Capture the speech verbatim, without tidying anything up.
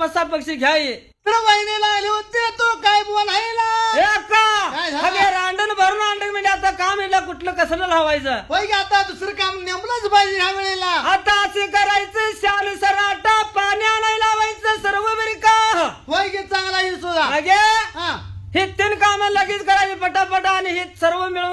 पाच सहा पक्षी घ्याय तर वहिनीला आले होते तो काय बोलायला हे का काय झालं? अगे रांडण भरून आणलं म्हणजे आता काम येईल कुठलं कसलं लावायचं होय की आता दुसरं काम नेमलंच पाहिजे ह्या वेळेला आता असे करायचं शाल सराटा पाणी आणायला लावायचं सर्व बरी का होय की चांगला येईल सुद्धा अगे हा हे तीन काम लगेच करायचे पटापटा आणि हे सर्व मिळून